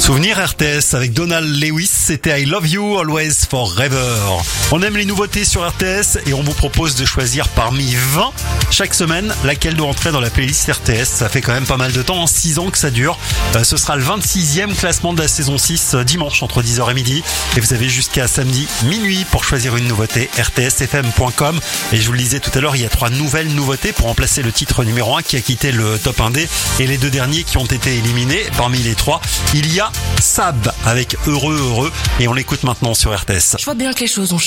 Souvenir RTS avec Donald Lewis, c'était I Love You Always Forever. On aime les nouveautés sur RTS et on vous propose de choisir parmi 20 chaque semaine laquelle doit entrer dans la playlist RTS. Ça fait quand même pas mal de temps, 6 ans que ça dure. Ce sera le 26e classement de la saison 6 dimanche entre 10h et midi. Et vous avez jusqu'à samedi minuit pour choisir une nouveauté. rtsfm.com. Et je vous le disais tout à l'heure, il y a 3 nouvelles nouveautés pour remplacer le titre numéro 1 qui a quitté le top 1D et les 2 derniers qui ont été éliminés. Parmi les 3, il y a Sab avec Heureux Heureux et on l'écoute maintenant sur RTS. Je vois bien que les choses ont changé.